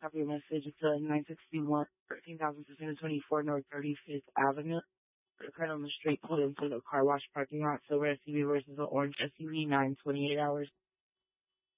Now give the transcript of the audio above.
copy your message. It's 961, 13,624 North 35th Avenue. You're kind of on the street pulled into the car wash parking lot. Silver SUV versus the orange SUV, 9:28 hours.